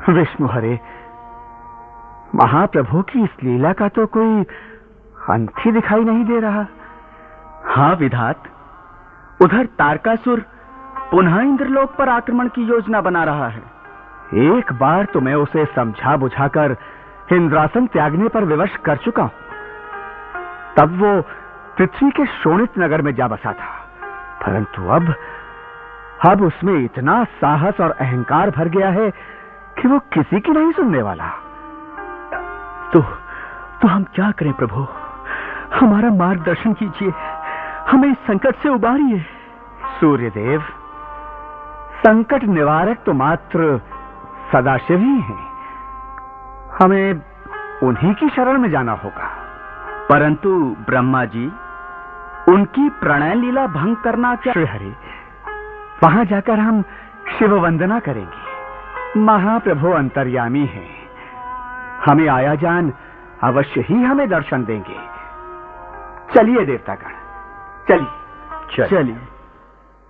विष्णु हरे, महाप्रभु की इस लीला का तो कोई अंत ही दिखाई नहीं दे रहा। हाँ विधात, उधर तारकासुर पुनः इंद्रलोक पर आक्रमण की योजना बना रहा है। एक बार तो मैं उसे समझा बुझाकर इंद्रासन त्यागने पर विवश कर चुका हूं। तब वो पृथ्वी के शोणित नगर में जा बसा था, परंतु अब उसमें इतना साहस और अहंकार भर गया है कि वो किसी की नहीं सुनने वाला। तो हम क्या करें प्रभु? हमारा मार्गदर्शन कीजिए, हमें इस संकट से उबारिए। सूर्यदेव, संकट निवारक तो मात्र सदाशिव ही हैं। हमें उन्हीं की शरण में जाना होगा। परंतु ब्रह्मा जी, उनकी प्रणय लीला भंग करना क्या? श्रीहरि, वहां जाकर हम शिव वंदना करेंगे। महाप्रभु अंतर्यामी हैं, हमें आया जान अवश्य ही हमें दर्शन देंगे। चलिए देवतागण, चलिए। चलिए।